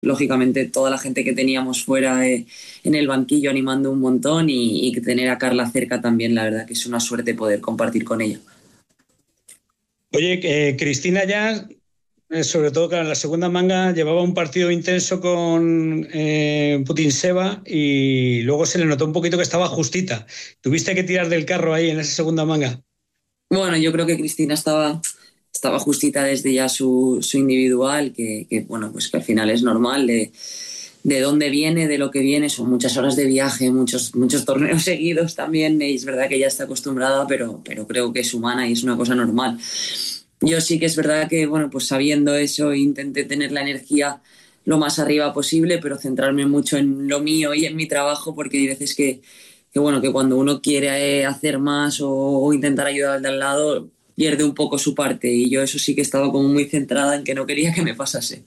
lógicamente toda la gente que teníamos fuera en el banquillo animando un montón y tener a Carla cerca también, la verdad que es una suerte poder compartir con ella. Oye, Cristina ya, sobre todo claro, en la segunda manga, llevaba un partido intenso con Putin Seba y luego se le notó un poquito que estaba justita. ¿Tuviste que tirar del carro ahí en esa segunda manga? Bueno, yo creo que Cristina estaba justita desde ya su individual, que, bueno, pues que al final es normal de dónde viene, de lo que viene, son muchas horas de viaje, muchos torneos seguidos también, y es verdad que ya está acostumbrada, pero creo que es humana y es una cosa normal. Yo sí que es verdad que, bueno, pues sabiendo eso, intenté tener la energía lo más arriba posible, pero centrarme mucho en lo mío y en mi trabajo, porque hay veces que bueno, que cuando uno quiere hacer más o intentar ayudar al de al lado, pierde un poco su parte, y yo eso sí que estaba como muy centrada en que no quería que me pasase.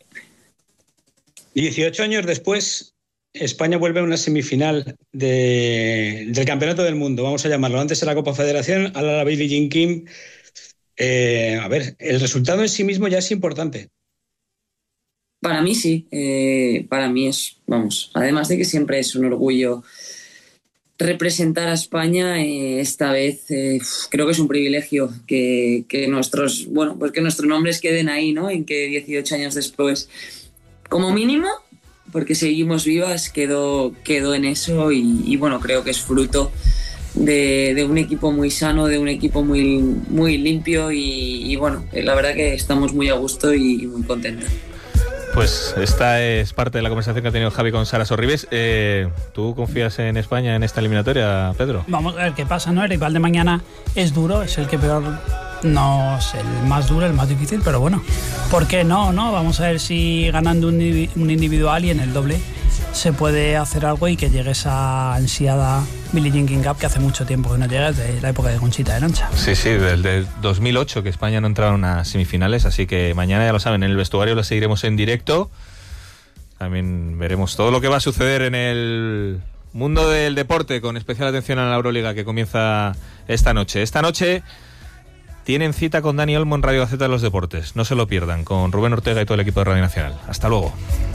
18 años después, España vuelve a una semifinal del Campeonato del Mundo, vamos a llamarlo. Antes era la Copa Federación, ahora la Billie Jean King. A ver, el resultado en sí mismo ya es importante. Para mí sí, para mí es, vamos, además de que siempre es un orgullo representar a España, esta vez creo que es un privilegio que nuestros, bueno, pues que nuestros nombres queden ahí, ¿no? En que 18 años después, como mínimo, porque seguimos vivas, quedó en eso, y bueno, creo que es fruto de un equipo muy sano, de un equipo muy limpio, y bueno, la verdad que estamos muy a gusto y muy contentos. Pues esta es parte de la conversación que ha tenido Javi con Sara Sorribes. ¿Tú confías en España en esta eliminatoria, Pedro? Vamos a ver qué pasa, ¿no? El rival de mañana es duro, es el que peor, no es el más duro, el más difícil, pero bueno, ¿por qué no? Vamos a ver si ganando un individual y en el doble se puede hacer algo y que llegue esa ansiada Billie Jean King Cup que hace mucho tiempo que no llega, desde la época de Conchita de Nancha. Sí, desde 2008 que España no entraba en unas semifinales, así que mañana ya lo saben, en el vestuario lo seguiremos en directo. También veremos todo lo que va a suceder en el mundo del deporte, con especial atención a la Euroliga que comienza esta noche. Esta noche tienen cita con Dani Olmo en Radio Gaceta de los Deportes. No se lo pierdan, con Rubén Ortega y todo el equipo de Radio Nacional. Hasta luego.